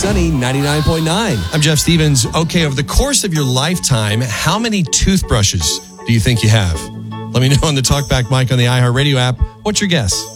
Sunny 99.9. I'm Jeff Stevens. Okay, over the course of your lifetime, how many toothbrushes do you think you have? Let me know on the TalkBack mic on the iHeartRadio app. What's your guess?